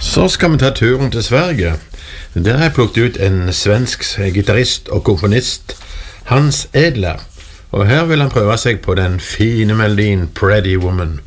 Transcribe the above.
Så skal vi ta turen til Sverige. Der har jeg plukket ut en svensk gitarist og komponist, Hans Edler. Og her vil han prøve seg på den fine melodien Pretty Woman.